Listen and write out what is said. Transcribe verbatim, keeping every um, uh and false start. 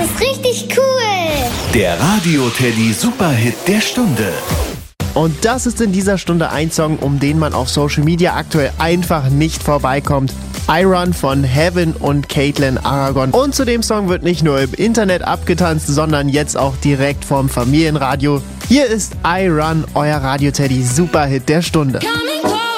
ist richtig cool. Der Radio-Teddy Superhit der Stunde. Und das ist in dieser Stunde ein Song, um den man auf Social Media aktuell einfach nicht vorbeikommt. I Run von Heaven und Caitlin Aragon. Und zu dem Song wird nicht nur im Internet abgetanzt, sondern jetzt auch direkt vom Familienradio. Hier ist I Run, euer Radio-Teddy Superhit der Stunde. Coming